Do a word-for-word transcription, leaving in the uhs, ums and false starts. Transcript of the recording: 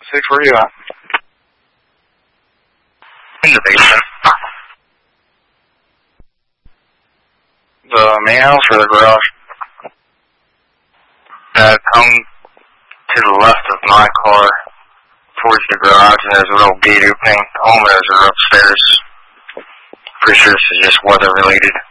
Six, where are you at? In the basement. The main house or the garage? Uh, come to the left of my car, towards the garage, and there's a little gate opening. Homeowners are upstairs. Pretty sure this is just weather related.